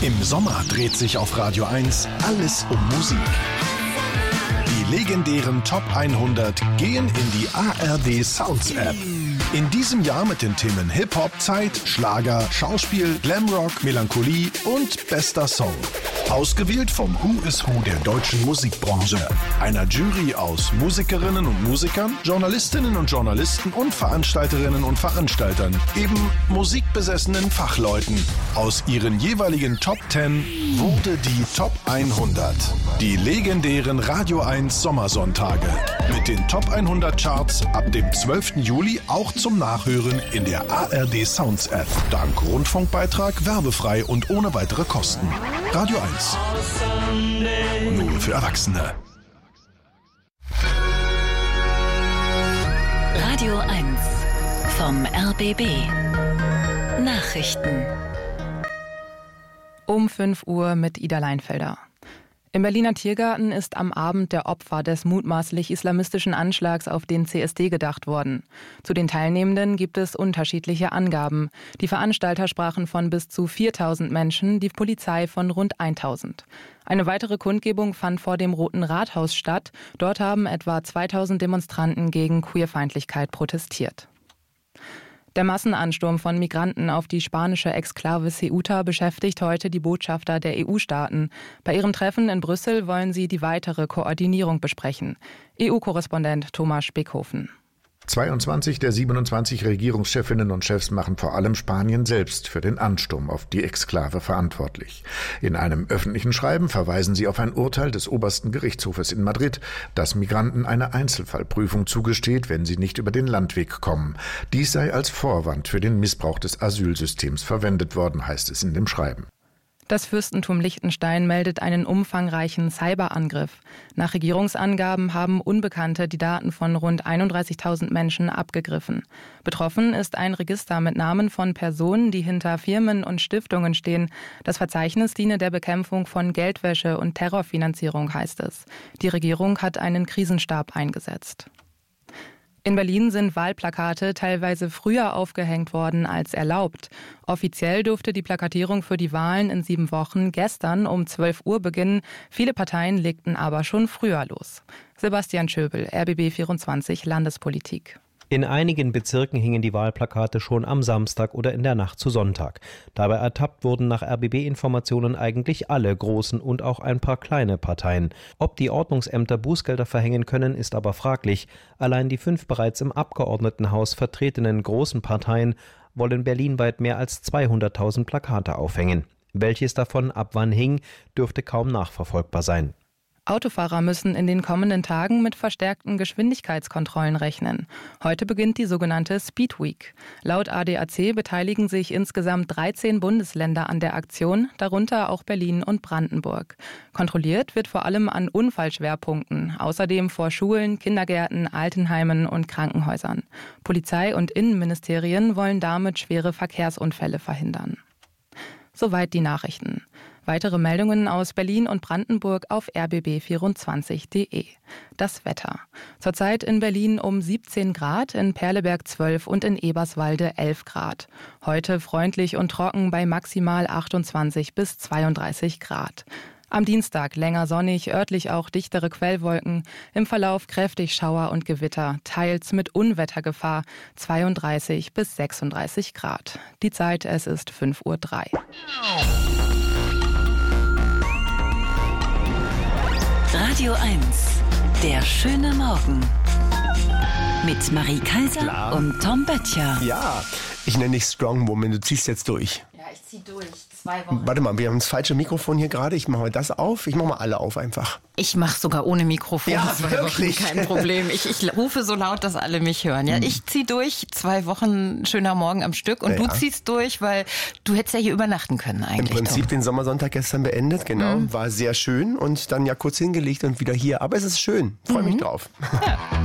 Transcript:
Im Sommer dreht sich auf Radio 1 alles um Musik. Die legendären Top 100 gehen in die ARD Sounds App. In diesem Jahr mit den Themen Hip-Hop, Zeit, Schlager, Schauspiel, Glamrock, Melancholie und bester Song. Ausgewählt vom Who is Who der deutschen Musikbranche. Einer Jury aus Musikerinnen und Musikern, Journalistinnen und Journalisten und Veranstalterinnen und Veranstaltern. Eben musikbesessenen Fachleuten. Aus ihren jeweiligen Top 10 wurde die Top 100. Die legendären Radio 1 Sommersonntage. Mit den Top 100 Charts ab dem 12. Juli auch zum Nachhören in der ARD Sounds App. Dank Rundfunkbeitrag, werbefrei und ohne weitere Kosten. Radio 1. Nur für Erwachsene. Radio 1 vom RBB. Nachrichten. Um 5 Uhr mit Ida Leinfelder. Im Berliner Tiergarten ist am Abend der Opfer des mutmaßlich islamistischen Anschlags auf den CSD gedacht worden. Zu den Teilnehmenden gibt es unterschiedliche Angaben. Die Veranstalter sprachen von bis zu 4.000 Menschen, die Polizei von rund 1.000. Eine weitere Kundgebung fand vor dem Roten Rathaus statt. Dort haben etwa 2.000 Demonstranten gegen Queerfeindlichkeit protestiert. Der Massenansturm von Migranten auf die spanische Exklave Ceuta beschäftigt heute die Botschafter der EU-Staaten. Bei ihrem Treffen in Brüssel wollen sie die weitere Koordinierung besprechen. EU-Korrespondent Thomas Spickhofen. 22 der 27 Regierungschefinnen und Chefs machen vor allem Spanien selbst für den Ansturm auf die Exklave verantwortlich. In einem öffentlichen Schreiben verweisen sie auf ein Urteil des obersten Gerichtshofes in Madrid, das Migranten eine Einzelfallprüfung zugesteht, wenn sie nicht über den Landweg kommen. Dies sei als Vorwand für den Missbrauch des Asylsystems verwendet worden, heißt es in dem Schreiben. Das Fürstentum Liechtenstein meldet einen umfangreichen Cyberangriff. Nach Regierungsangaben haben Unbekannte die Daten von rund 31.000 Menschen abgegriffen. Betroffen ist ein Register mit Namen von Personen, die hinter Firmen und Stiftungen stehen. Das Verzeichnis diene der Bekämpfung von Geldwäsche und Terrorfinanzierung, heißt es. Die Regierung hat einen Krisenstab eingesetzt. In Berlin sind Wahlplakate teilweise früher aufgehängt worden als erlaubt. Offiziell durfte die Plakatierung für die Wahlen in 7 Wochen gestern um 12 Uhr beginnen. Viele Parteien legten aber schon früher los. Sebastian Schöbel, RBB 24 Landespolitik. In einigen Bezirken hingen die Wahlplakate schon am Samstag oder in der Nacht zu Sonntag. Dabei ertappt wurden nach RBB-Informationen eigentlich alle großen und auch ein paar kleine Parteien. Ob die Ordnungsämter Bußgelder verhängen können, ist aber fraglich. Allein die 5 bereits im Abgeordnetenhaus vertretenen großen Parteien wollen berlinweit mehr als 200.000 Plakate aufhängen. Welches davon ab wann hing, dürfte kaum nachverfolgbar sein. Autofahrer müssen in den kommenden Tagen mit verstärkten Geschwindigkeitskontrollen rechnen. Heute beginnt die sogenannte Speed Week. Laut ADAC beteiligen sich insgesamt 13 Bundesländer an der Aktion, darunter auch Berlin und Brandenburg. Kontrolliert wird vor allem an Unfallschwerpunkten, außerdem vor Schulen, Kindergärten, Altenheimen und Krankenhäusern. Polizei und Innenministerien wollen damit schwere Verkehrsunfälle verhindern. Soweit die Nachrichten. Weitere Meldungen aus Berlin und Brandenburg auf rbb24.de. Das Wetter. Zurzeit in Berlin um 17 Grad, in Perleberg 12 und in Eberswalde 11 Grad. Heute freundlich und trocken bei maximal 28 bis 32 Grad. Am Dienstag länger sonnig, örtlich auch dichtere Quellwolken. Im Verlauf kräftig Schauer und Gewitter, teils mit Unwettergefahr, 32 bis 36 Grad. Die Zeit, es ist 5:03 Uhr. Radio 1, der schöne Morgen. Mit Marie Kaiser und Tom Böttcher. Ja, ich nenne dich Strong Woman, du ziehst jetzt durch. Ja, ich zieh durch. 2 Wochen. Warte mal, wir haben das falsche Mikrofon hier gerade. Ich mache mal das auf. Ich mache mal alle auf einfach. Ich mache sogar ohne Mikrofon. Ja, 2 wirklich? Wochen, kein Problem. Ich rufe so laut, dass alle mich hören. Ja, ich zieh durch. 2 Wochen schöner Morgen am Stück. Und du ziehst durch, weil du hättest ja hier übernachten können eigentlich. Im Prinzip Tom. den Sommersonntag gestern beendet, genau. War sehr schön und dann ja kurz hingelegt und wieder hier. Aber es ist schön. Freue mich drauf. Ja.